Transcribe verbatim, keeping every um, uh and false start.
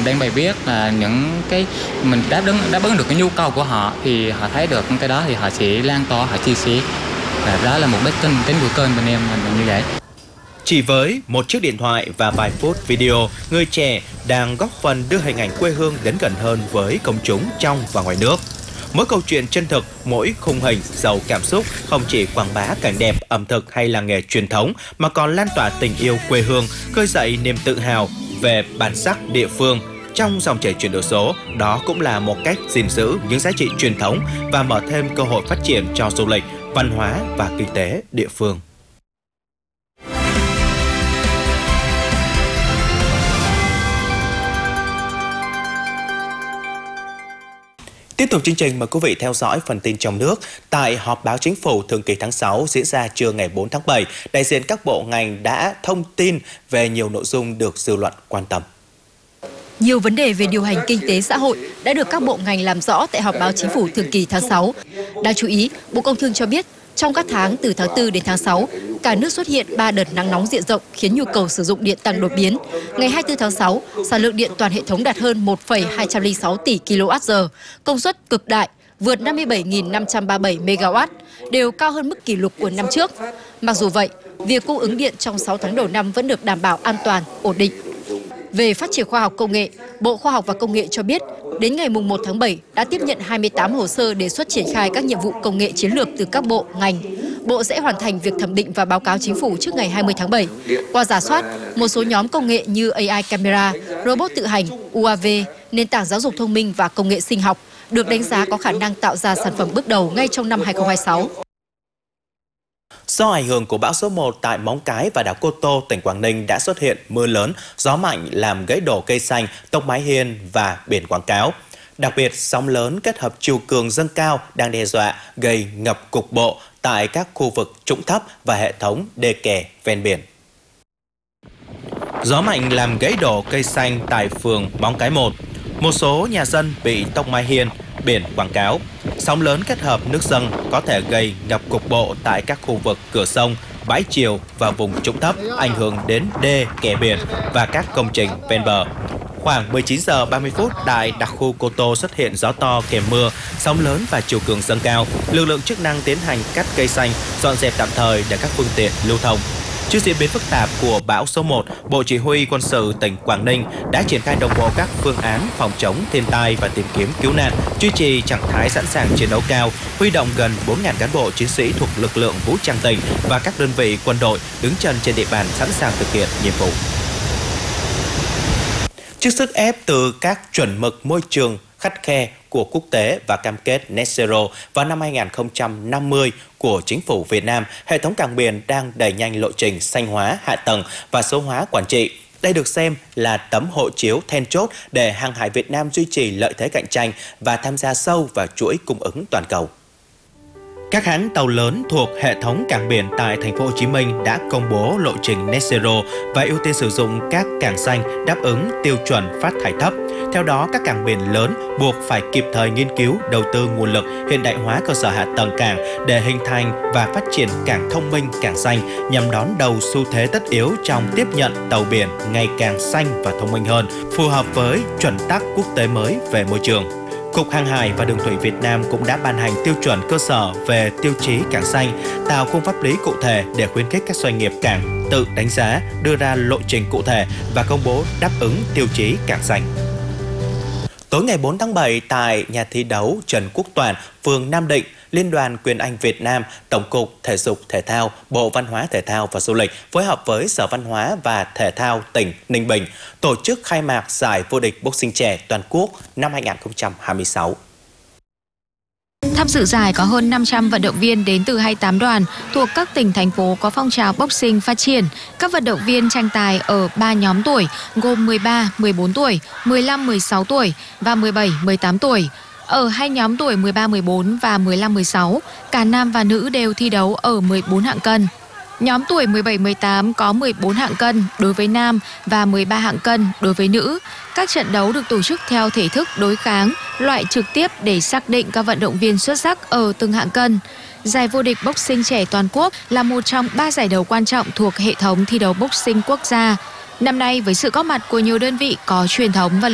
đăng bài viết là những cái mình đáp ứng đáp ứng được cái nhu cầu của họ, thì họ thấy được cái đó thì họ sẽ lan tỏa, họ chia sẻ. Và đó là mục đích chính chính của kênh bên em là như vậy. Chỉ với một chiếc điện thoại và vài phút video, người trẻ đang góp phần đưa hình ảnh quê hương đến gần hơn với công chúng trong và ngoài nước. Mỗi câu chuyện chân thực, mỗi khung hình giàu cảm xúc không chỉ quảng bá cảnh đẹp, ẩm thực hay làng nghề truyền thống mà còn lan tỏa tình yêu quê hương, khơi dậy niềm tự hào về bản sắc địa phương. Trong dòng chảy chuyển đổi số, đó cũng là một cách gìn giữ những giá trị truyền thống và mở thêm cơ hội phát triển cho du lịch, văn hóa và kinh tế địa phương. Tiếp tục chương trình, mời quý vị theo dõi phần tin trong nước. Tại họp báo chính phủ thường kỳ tháng sáu diễn ra trưa ngày bốn tháng bảy, đại diện các bộ ngành đã thông tin về nhiều nội dung được dư luận quan tâm. Nhiều vấn đề về điều hành kinh tế xã hội đã được các bộ ngành làm rõ tại họp báo chính phủ thường kỳ tháng sáu. Đáng chú ý, Bộ Công Thương cho biết, trong các tháng từ tháng tư đến tháng sáu, cả nước xuất hiện ba đợt nắng nóng diện rộng khiến nhu cầu sử dụng điện tăng đột biến. Ngày hai mươi tư tháng sáu, sản lượng điện toàn hệ thống đạt hơn một phẩy hai không sáu tỷ ki lô oát giờ, công suất cực đại vượt năm mươi bảy nghìn năm trăm ba mươi bảy mê ga oát, đều cao hơn mức kỷ lục của năm trước. Mặc dù vậy, việc cung ứng điện trong sáu tháng đầu năm vẫn được đảm bảo an toàn, ổn định. Về phát triển khoa học công nghệ, Bộ Khoa học và Công nghệ cho biết, đến ngày mùng một tháng bảy đã tiếp nhận hai mươi tám hồ sơ đề xuất triển khai các nhiệm vụ công nghệ chiến lược từ các bộ, ngành. Bộ sẽ hoàn thành việc thẩm định và báo cáo chính phủ trước ngày hai mươi tháng bảy. Qua rà soát, một số nhóm công nghệ như a i camera, robot tự hành, u a vê, nền tảng giáo dục thông minh và công nghệ sinh học được đánh giá có khả năng tạo ra sản phẩm bước đầu ngay trong năm hai không hai sáu. Do ảnh hưởng của bão số một tại Móng Cái và đảo Cô Tô, tỉnh Quảng Ninh đã xuất hiện mưa lớn, gió mạnh làm gãy đổ cây xanh, tốc mái hiên và biển quảng cáo. Đặc biệt, sóng lớn kết hợp chiều cường dâng cao đang đe dọa gây ngập cục bộ tại các khu vực trũng thấp và hệ thống đê kè ven biển. Gió mạnh làm gãy đổ cây xanh tại phường Móng Cái một. Một số nhà dân bị tốc mái hiên, biển quảng cáo. Sóng lớn kết hợp nước dâng có thể gây ngập cục bộ tại các khu vực cửa sông, bãi chiều và vùng trũng thấp, ảnh hưởng đến đê, kè biển và các công trình ven bờ. Khoảng mười chín giờ ba mươi phút, tại đặc khu Cô Tô xuất hiện gió to kèm mưa, sóng lớn và chiều cường dâng cao. Lực lượng chức năng tiến hành cắt cây xanh, dọn dẹp tạm thời để các phương tiện lưu thông. Trước diễn biến phức tạp của bão số một, Bộ Chỉ huy Quân sự tỉnh Quảng Ninh đã triển khai đồng bộ các phương án phòng chống thiên tai và tìm kiếm cứu nạn, duy trì trạng thái sẵn sàng chiến đấu cao, huy động gần bốn nghìn cán bộ chiến sĩ thuộc lực lượng vũ trang tỉnh và các đơn vị quân đội đứng chân trên địa bàn sẵn sàng thực hiện nhiệm vụ. Trước sức ép từ các chuẩn mực môi trường khắt khe của quốc tế và cam kết Net Zero vào năm hai nghìn không trăm năm mươi của chính phủ Việt Nam, hệ thống cảng biển đang đẩy nhanh lộ trình xanh hóa hạ tầng và số hóa quản trị. Đây được xem là tấm hộ chiếu then chốt để hàng hải Việt Nam duy trì lợi thế cạnh tranh và tham gia sâu vào chuỗi cung ứng toàn cầu. Các hãng tàu lớn thuộc hệ thống cảng biển tại thành phố Hồ Chí Minh đã công bố lộ trình Net Zero và ưu tiên sử dụng các cảng xanh đáp ứng tiêu chuẩn phát thải thấp. Theo đó, các cảng biển lớn buộc phải kịp thời nghiên cứu, đầu tư nguồn lực, hiện đại hóa cơ sở hạ tầng cảng để hình thành và phát triển cảng thông minh, cảng xanh nhằm đón đầu xu thế tất yếu trong tiếp nhận tàu biển ngày càng xanh và thông minh hơn, phù hợp với chuẩn tắc quốc tế mới về môi trường. Cục Hàng hải và Đường thủy Việt Nam cũng đã ban hành tiêu chuẩn cơ sở về tiêu chí cảng xanh, tạo khung pháp lý cụ thể để khuyến khích các doanh nghiệp cảng tự đánh giá, đưa ra lộ trình cụ thể và công bố đáp ứng tiêu chí cảng xanh. Tối ngày bốn tháng bảy, tại nhà thi đấu Trần Quốc Toản, phường Nam Định, Liên đoàn Quyền Anh Việt Nam, Tổng cục Thể dục Thể thao, Bộ Văn hóa Thể thao và Du lịch phối hợp với Sở Văn hóa và Thể thao tỉnh Ninh Bình tổ chức khai mạc giải vô địch boxing trẻ toàn quốc năm hai nghìn không trăm hai mươi sáu. Tham dự giải có hơn năm trăm vận động viên đến từ hai mươi tám đoàn thuộc các tỉnh, thành phố có phong trào boxing phát triển. Các vận động viên tranh tài ở ba nhóm tuổi gồm mười ba, mười bốn tuổi, mười lăm, mười sáu tuổi và mười bảy, mười tám tuổi. Ở hai nhóm tuổi mười ba, mười bốn và mười lăm, mười sáu, cả nam và nữ đều thi đấu ở mười bốn hạng cân. Nhóm tuổi mười bảy, mười tám có mười bốn hạng cân đối với nam và mười ba hạng cân đối với nữ. Các trận đấu được tổ chức theo thể thức đối kháng, loại trực tiếp để xác định các vận động viên xuất sắc ở từng hạng cân. Giải vô địch boxing trẻ toàn quốc là một trong ba giải đấu quan trọng thuộc hệ thống thi đấu boxing quốc gia. Năm nay, với sự góp mặt của nhiều đơn vị có truyền thống và